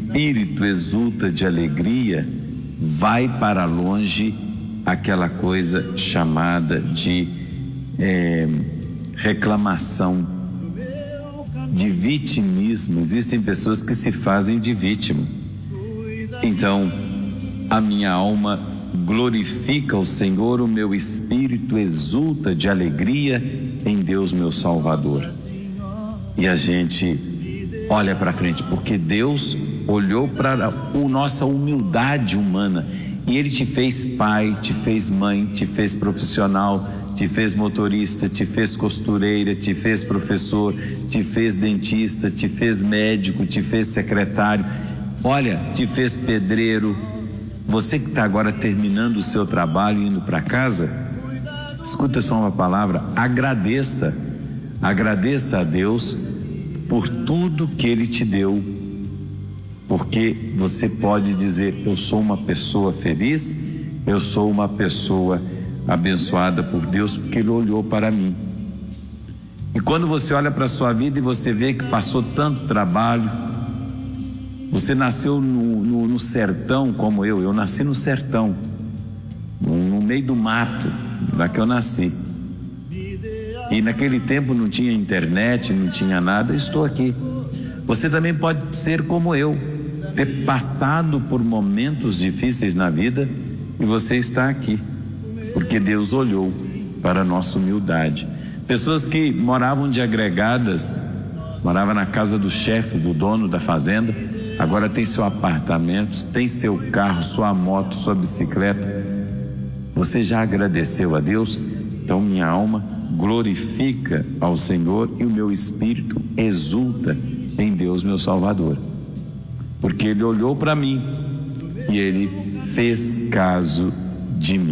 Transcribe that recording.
espírito exulta de alegria, vai para longe aquela coisa chamada de reclamação, de vitimismo. Existem pessoas que se fazem de vítima. Então, a minha alma glorifica o Senhor, o meu espírito exulta de alegria em Deus, meu Salvador. E a gente olha para frente, porque Deus olhou para a nossa humildade humana e Ele te fez pai, te fez mãe, te fez profissional, te fez motorista, te fez costureira, te fez professor, te fez dentista, te fez médico, te fez secretário, olha, te fez pedreiro. Você que está agora terminando o seu trabalho e indo para casa, escuta só uma palavra: agradeça a Deus por tudo que Ele te deu, porque você pode dizer: eu sou uma pessoa feliz, eu sou uma pessoa abençoada por Deus, porque Ele olhou para mim. E quando você olha para a sua vida e você vê que passou tanto trabalho, você nasceu no sertão como eu nasci no sertão, no meio do mato, lá que eu nasci. E naquele tempo não tinha internet, não tinha nada, estou aqui. Você também pode ser como eu, ter passado por momentos difíceis na vida e você está aqui, porque Deus olhou para a nossa humildade. Pessoas que moravam de agregadas, moravam na casa do chefe, do dono da fazenda, agora tem seu apartamento, tem seu carro, sua moto, sua bicicleta. Você já agradeceu a Deus? Então minha alma glorifica ao Senhor e o meu espírito exulta em Deus, meu Salvador, porque Ele olhou para mim e Ele fez caso de mim.